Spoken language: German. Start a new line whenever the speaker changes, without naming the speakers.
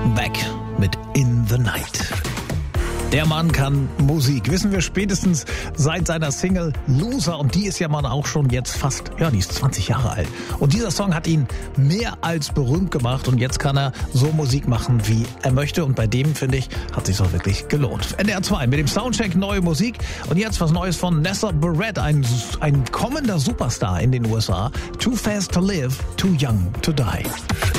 Beck mit In the Night. Der Mann kann Musik, wissen wir spätestens seit seiner Single Loser. Und die ist ja mal auch schon jetzt fast, die ist 20 Jahre alt. Und dieser Song hat ihn mehr als berühmt gemacht. Und jetzt kann er so Musik machen, wie er möchte. Und bei dem, finde ich, hat sich auch wirklich gelohnt. NDR 2 mit dem Soundcheck neue Musik. Und jetzt was Neues von Nessa Barrett, ein kommender Superstar in den USA. Too fast to live, too young to die.